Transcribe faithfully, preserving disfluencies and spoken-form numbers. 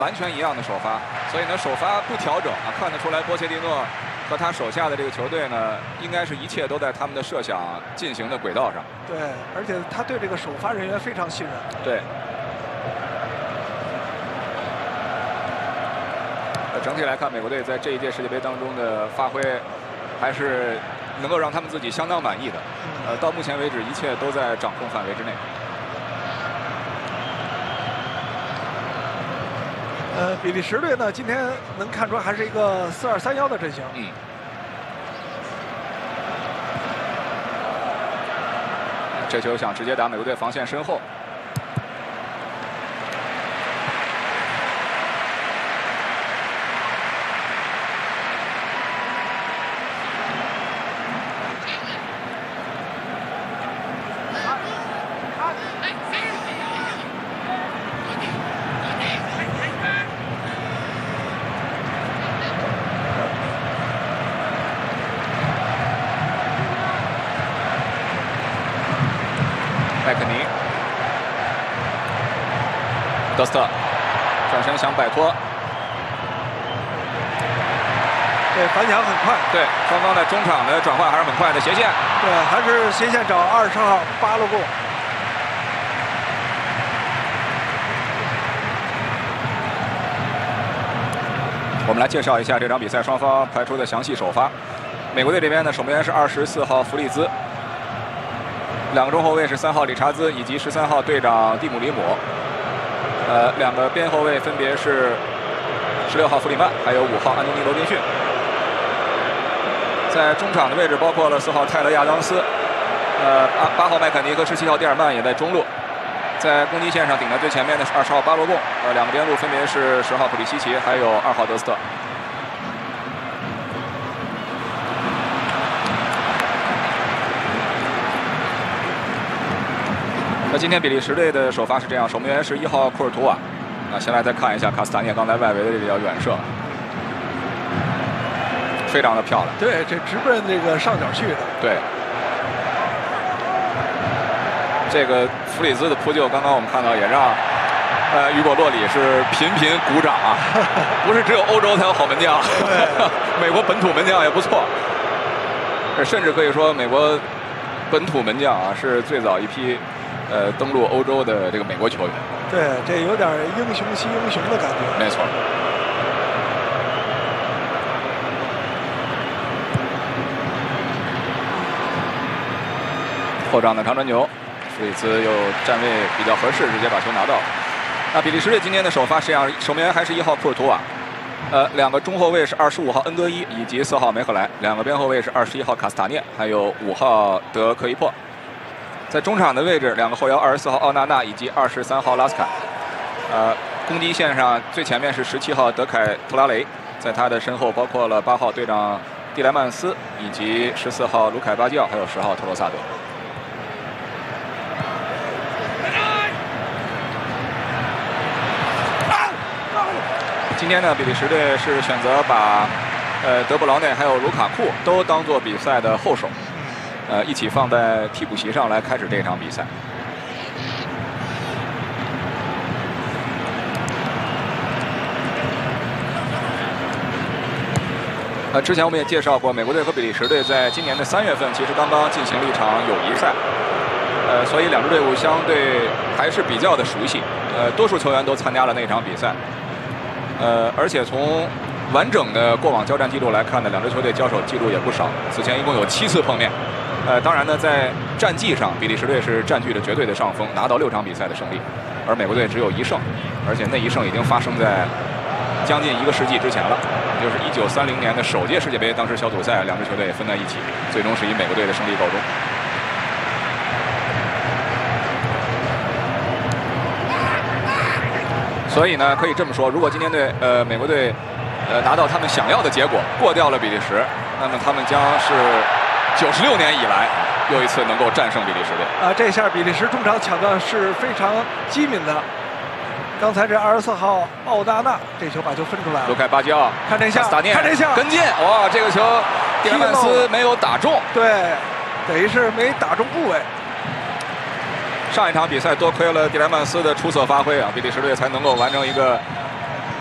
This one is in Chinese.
完全一样的首发，所以呢首发不调整啊，看得出来波切蒂诺和他手下的这个球队呢，应该是一切都在他们的设想进行的轨道上。 对，而且他对这个首发人员非常信任。 对。呃，整体来看，美国队在这一届世界杯当中的发挥，还是能够让他们自己相当满意的。呃，到目前为止，一切都在掌控范围之内。 呃，比利时队呢，今天能看出还是一个四二三一的阵型。 嗯。这球想直接打美国队防线身后。麦克尼，德斯特转身想摆脱， 对，反抢很快。 对，双方的中场的转换还是很快的，斜线。 对，还是斜线找二十号巴洛贡。 我们来介绍一下这场比赛双方排出的详细首发。美国队这边呢，守门员是二十四号弗利兹。 两个中后卫是三号理查兹以及十三号队长蒂姆里姆，呃，两个边后卫分别是十六号弗里曼，还有五号安东尼罗宾逊。在中场的位置包括了四号泰勒亚当斯，呃，八号麦肯尼和十七号蒂尔曼也在中路。在攻击线上顶在最前面的是二十号巴洛贡，呃，两个边路分别是十号普利西奇，还有二号德斯特。 那今天比利时队的首发是这样，守门员是一号库尔图瓦。啊，先来再看一下卡斯塔涅刚才外围的这条远射，非常的漂亮。 对，这直奔这个上角去的。 对。这个弗里兹的扑救，刚刚我们看到也让呃雨果洛里是频频鼓掌啊。不是只有欧洲才有好门将，美国本土门将也不错。甚至可以说，美国本土门将啊是最早一批。 呃，登陆欧洲的这个美国球员， 对，这有点英雄惜英雄的感觉。 没错。后场的长传球，弗里兹又站位比较合适，直接把球拿到。那比利时队今天的首发是这样，守门员还是一号库尔图瓦，呃，两个中后卫是二十五号恩戈伊以及四号梅赫莱，两个边后卫是二十一号卡斯塔涅，还有五号德科伊珀。 在中场的位置，两个后腰二十四号奥纳纳以及二十三号拉斯坎。呃，攻击线上最前面是十七号德凯图拉雷，在他的身后包括了八号队长蒂莱曼斯以及十四号卢凯巴基奥，还有十号特罗萨德。今天呢，比利时队是选择把呃德布劳内还有卢卡库都当做比赛的后手。 呃，一起放在替补席上来开始这场比赛。呃，之前我们也介绍过，美国队和比利时队在今年的三月份其实刚刚进行了一场友谊赛，呃，所以两支队伍相对还是比较的熟悉。呃，多数球员都参加了那场比赛。呃，而且从完整的过往交战记录来看呢，两支球队交手记录也不少，此前一共有七次碰面。 呃，当然呢，在战绩上，比利时队是占据着绝对的上风，拿到六场比赛的胜利，而美国队只有一胜，而且那一胜已经发生在将近一个世纪之前了，也就是一九三零年的首届世界杯，当时小组赛两支球队分在一起，最终是以美国队的胜利告终。所以呢，可以这么说，如果今天队呃美国队呃拿到他们想要的结果，过掉了比利时，那么他们将是。 九十六年以来，又一次能够战胜比利时队啊！这下比利时中场抢的是非常机敏的。刚才这二十四号奥纳纳这球把球分出来了。 卢凯巴基奥， 看这下，看这下， 跟进！哇，这个球蒂莱曼斯没有打中， 对，等于是没打中部位。 上一场比赛多亏了蒂莱曼斯的出色发挥啊，比利时队才能够完成一个